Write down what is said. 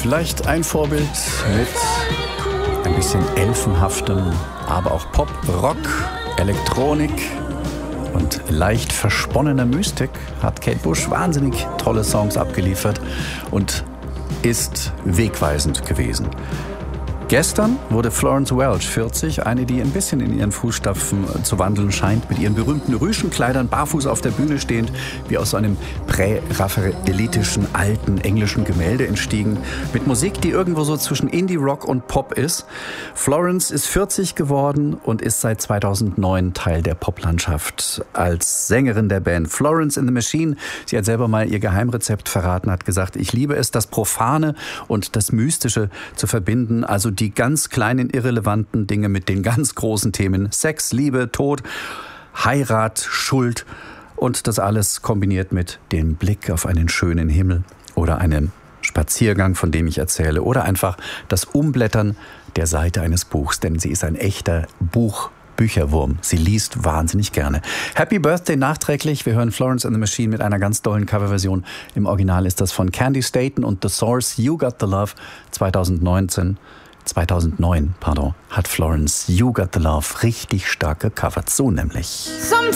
Vielleicht ein Vorbild mit ein bisschen elfenhaftem, aber auch Pop, Rock, Elektronik und leicht versponnener Mystik hat Kate Bush wahnsinnig tolle Songs abgeliefert und ist wegweisend gewesen. Gestern wurde Florence Welch 40, eine, die ein bisschen in ihren Fußstapfen zu wandeln scheint, mit ihren berühmten Rüschenkleidern, barfuß auf der Bühne stehend, wie aus so einem prä-raphaelitischen, alten englischen Gemälde entstiegen, mit Musik, die irgendwo so zwischen Indie-Rock und Pop ist. Florence ist 40 geworden und ist seit 2009 Teil der Poplandschaft als Sängerin der Band Florence and the Machine. Sie hat selber mal ihr Geheimrezept verraten, hat gesagt, ich liebe es, das Profane und das Mystische zu verbinden, also die ganz kleinen, irrelevanten Dinge mit den ganz großen Themen Sex, Liebe, Tod, Heirat, Schuld und das alles kombiniert mit dem Blick auf einen schönen Himmel oder einen Spaziergang, von dem ich erzähle, oder einfach das Umblättern der Seite eines Buchs, denn sie ist ein echter Bücherwurm. Sie liest wahnsinnig gerne. Happy Birthday nachträglich. Wir hören Florence and the Machine mit einer ganz tollen Coverversion. Im Original ist das von Candy Staton und The Source, You Got the Love. 2009 hat Florence You Got the Love richtig stark gecovert. So nämlich.